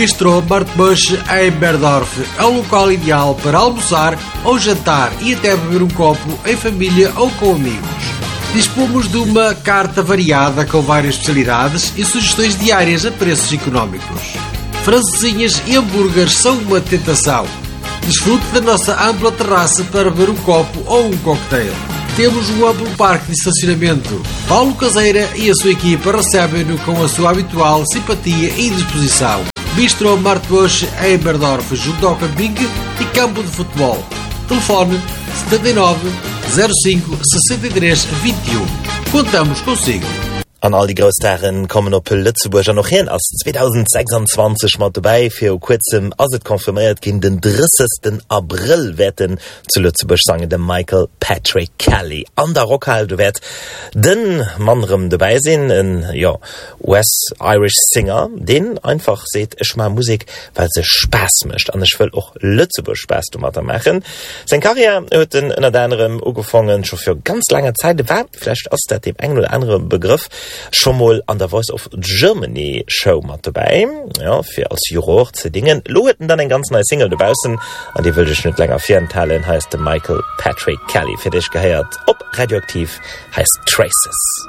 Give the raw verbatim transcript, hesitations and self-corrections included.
Bistro Martbush em Berdorf é o local ideal para almoçar ou jantar e até beber um copo em família ou com amigos. Dispomos de uma carta variada com várias especialidades e sugestões diárias a preços económicos. Francesinhas e hambúrgueres são uma tentação. Desfrute da nossa ampla terraça para beber um copo ou um cocktail. Temos um amplo parque de estacionamento. Paulo Caseira e a sua equipa recebem-no com a sua habitual simpatia e disposição. Bistro Martbush em Berdorf, junto ao camping e campo de futebol. Telefone setenta e nove, zero cinco, sessenta e três, vinte e um. Contamos consigo. An all die Großherren kommen op Lützeburger noch hin als zwanzig sechsundzwanzig mat dabei fir kurzem as het konfirmiert gin den dreißigsten April wetten zu Lützeburg sange dem Michael Patrick Kelly an der Rockhall du werd den Mannerem dabei sinn en ja West Irish Singer den einfach seht ech ma Musik weil se spaß mischt an ich will och Lützeburg spaß du mat machen sein Karriere huet den ënner deinerem ugefangen schon fir ganz lange Zeit war vielleicht aus der dem eng oder andere Begriff schon mal an der Voice of Germany Show mat dabei, ja, für als Juror zu dingen. Loheten dann ein ganz neues Single dabaußen, an die will ich nicht länger vieren teilen, heißt Michael Patrick Kelly. Für dich gehört, ob radioaktiv, heißt Traces.